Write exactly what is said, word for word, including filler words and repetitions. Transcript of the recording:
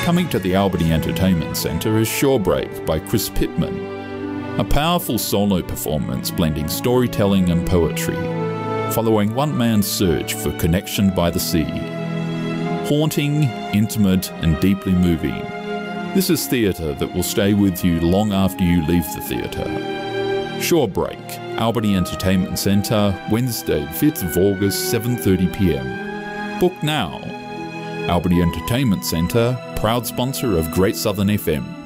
Coming to the Albany Entertainment Centre is Shorebreak by Chris Pittman, a powerful solo performance blending storytelling and poetry, following one man's search for connection by the sea. Haunting, intimate and deeply moving, this is theatre that will stay with you long after you leave the theatre. Shorebreak, Albany Entertainment Centre, Wednesday fifth of August, seven thirty p m. Book now. Albany Entertainment Centre, proud sponsor of Great Southern F M.